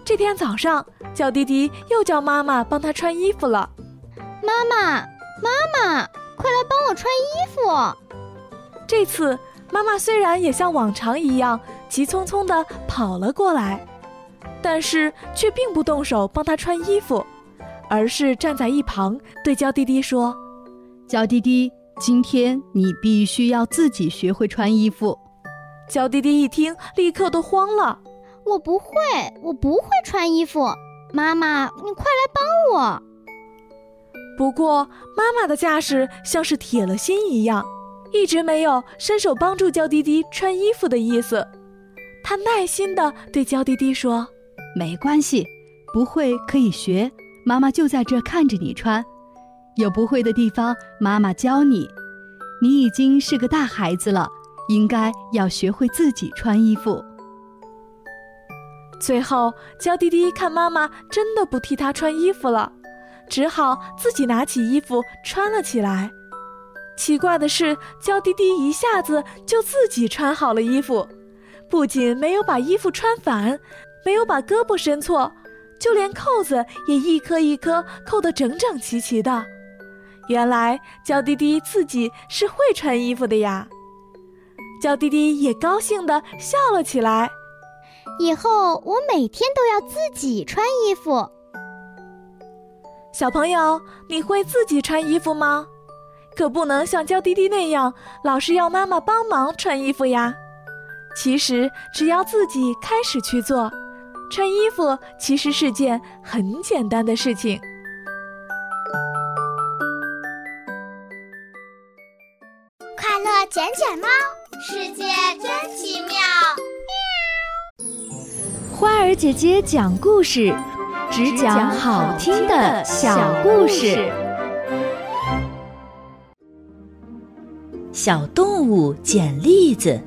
这天早上，娇滴滴又叫妈妈帮她穿衣服了。 妈妈，快来帮我穿衣服！ 这次妈妈虽然也像往常一样急匆匆地跑了过来，但是却并不动手帮她穿衣服，而是站在一旁对娇滴滴说： 娇滴滴，今天你必须要自己学会穿衣服。 娇滴滴一听，立刻都慌了。 我不会穿衣服，妈妈，你快来帮我。 不过妈妈的架势像是铁了心一样，一直没有伸手帮助娇滴滴穿衣服的意思。她耐心地对娇滴滴说： 没关系，不会可以学，妈妈就在这看着你穿，有不会的地方妈妈教你。你已经是个大孩子了，应该要学会自己穿衣服。 最后娇滴滴看妈妈真的不替她穿衣服了，只好自己拿起衣服穿了起来。奇怪的是，娇滴滴一下子就自己穿好了衣服，不仅没有把衣服穿反，没有把胳膊伸错，就连扣子也一颗一颗扣得整整齐齐的。原来娇滴滴自己是会穿衣服的呀。娇滴滴也高兴地笑了起来。 以后我每天都要自己穿衣服。 小朋友，你会自己穿衣服吗？可不能像娇滴滴那样，老是要妈妈帮忙穿衣服呀。其实只要自己开始去做，穿衣服其实是件很简单的事情。 快乐捡捡猫，世界真奇妙。 花儿姐姐讲故事，只讲好听的小故事。 小动物捡栗子。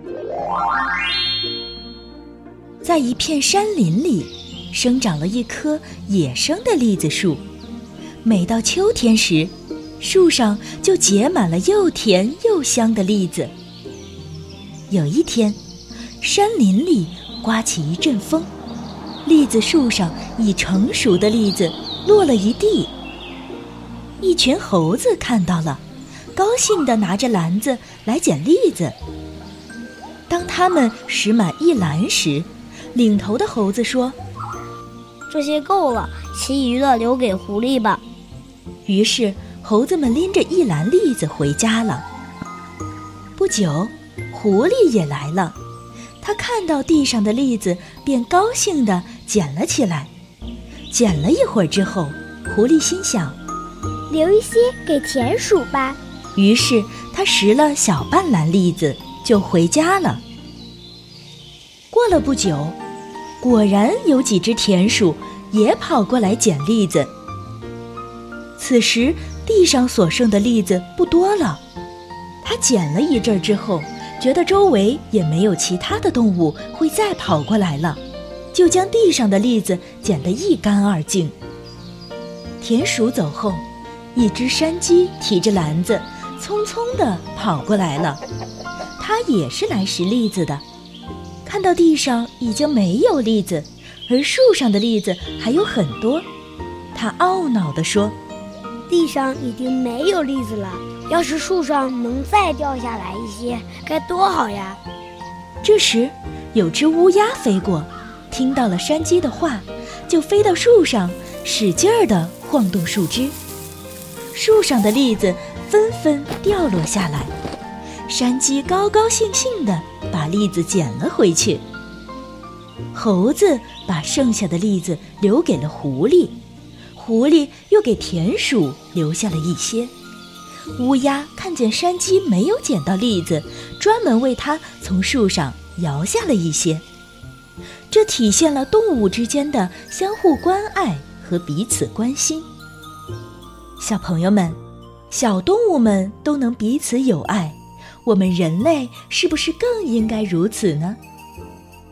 在一片山林里，生长了一棵野生的栗子树。每到秋天时，树上就结满了又甜又香的栗子。有一天，山林里刮起一阵风，栗子树上已成熟的栗子落了一地。一群猴子看到了，高兴地拿着篮子来捡栗子。当他们拾满一篮时，领头的猴子说： 这些够了，其余的留给狐狸吧。 于是猴子们拎着一篮栗子回家了。不久，狐狸也来了，他看到地上的栗子，便高兴地捡了起来。捡了一会儿之后，狐狸心想， 留一些给田鼠吧。 于是他拾了小半篮栗子就回家了。过了不久，果然有几只田鼠也跑过来捡栗子。此时地上所剩的栗子不多了，他捡了一阵之后，觉得周围也没有其他的动物会再跑过来了，就将地上的栗子捡得一干二净。田鼠走后，一只山鸡提着篮子匆匆地跑过来了，它也是来拾栗子的。看到地上已经没有栗子，而树上的栗子还有很多，它懊恼地说， 地上已经没有栗子了，要是树上能再掉下来一些，该多好呀。 这时有只乌鸦飞过，听到了山鸡的话，就飞到树上，使劲儿地晃动树枝。树上的栗子纷纷掉落下来，山鸡高高兴兴地把栗子捡了回去。猴子把剩下的栗子留给了狐狸，狐狸又给田鼠留下了一些。乌鸦看见山鸡没有捡到栗子，专门为它从树上摇下了一些。这体现了动物之间的相互关爱和彼此关心。小朋友们，小动物们都能彼此友爱，我们人类是不是更应该如此呢？